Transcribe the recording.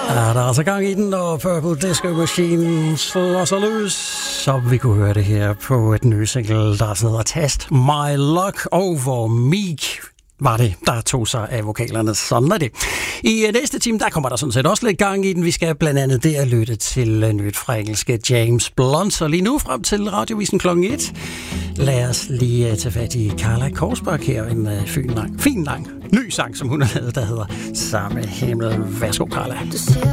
Der er altså gang i den, og Purple Disco Machine slår sig løs. Så vi kunne høre det her på et nye single, der hedder Test My Luck Over Meek. Var det, der tog sig af vokalerne. Sådan er det. I næste time, der kommer der sådan set også lidt gang i den. Vi skal blandt andet der lytte til nyt fra engelske James Blunt. Så lige nu frem til radiovisen klokken 1. Lad os lige tage fat i Carla Korsbak her. En fin lang ny sang, som hun har lavet, der hedder Samme Himmel. Værsgo, Carla.